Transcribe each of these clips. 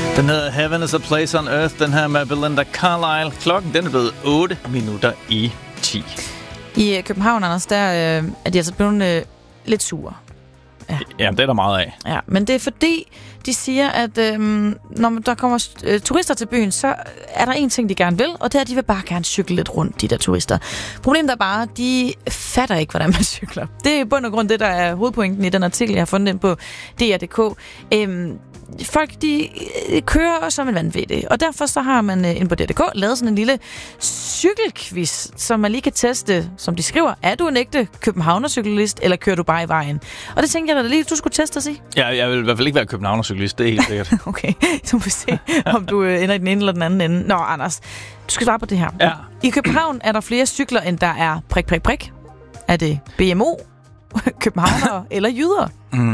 Den hedder Heaven is a Place on Earth, den her med Belinda Carlisle. Klokken den er blevet 8 minutter i 10. I København, Anders, der er de altså blevet lidt sure. Ja, det er der meget af. Ja, men det er fordi, de siger, at når der kommer turister til byen, så er der en ting, de gerne vil, og det er, at de vil bare gerne cykle lidt rundt, de der turister. Problemet er bare, at de fatter ikke, hvordan man cykler. Det er i bund og grund det, der er hovedpointen i den artikel, jeg har fundet ind på DR.dk. Folk, de kører som en vanvittig, og derfor så har man inde på DR.dk lavet sådan en lille cykelquiz, som man lige kan teste, som de skriver. Er du en ægte københavnercyklist, eller kører du bare i vejen? Og det tænker jeg da lige, du skulle teste at sige. Ja, jeg vil i hvert fald ikke være københavnercyklist, det er helt sikkert. Okay, så må vi se, om du ender i den ene eller den anden ende. Nå, Anders, du skal svare på det her. Ja. I København er der flere cykler, end der er prik. Er det BMO, københavnere eller jyder?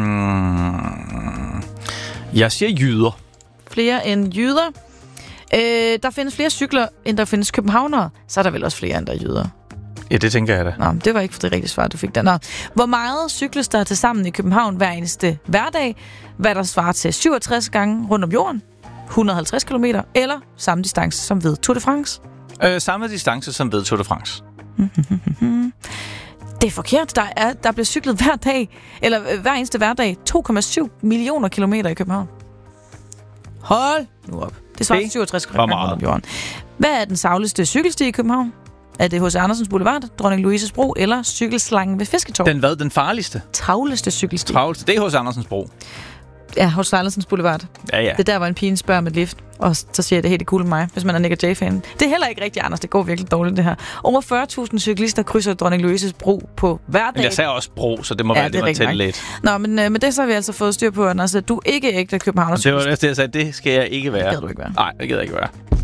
Jeg siger jyder. Flere end jyder. Der findes flere cykler, end der findes københavnere. Så er der vel også flere, end der er jyder. Ja, det tænker jeg da. Nå, det var ikke for det rigtige svar, du fik der. Nå. Hvor meget cykles der til sammen i København hver eneste hverdag? Hvad der svarer til 67 gange rundt om jorden? 150 km eller samme distance som ved Tour de France? Samme distance som ved Tour de France. Det er forkert. Der bliver cyklet hver dag, eller hver eneste hverdag, 2,7 millioner kilometer i København. Hold nu op. Det svarer til 67 gange rundt om jorden. Hvad er den savligste cykelsti i København? Er det H.C. Andersens Boulevard, Dronning Louises Bro eller cykelslangen ved Fisketorv? Den farligste? Travleste cykelsti. Det er H.C. Andersens Bro. Ja, H.C. Andersens Boulevard. Ja. Det er der, hvor en pige spørger med et lift, og så siger jeg, det er helt cool med mig, hvis man er Nick og Jay-fan. Det er heller ikke rigtigt, Anders. Det går virkelig dårligt, det her. Over 40.000 cyklister krydser Dronning Louises Bro på hver dag. Men jeg sagde også bro, så det må være det, man tæller lidt. Nå, men med det så har vi altså fået styr på, Anders, at du ikke er ægte københavner. Det var det, jeg sagde. Det skal jeg ikke være. Det kan du ikke være. Nej, det gider jeg ikke være.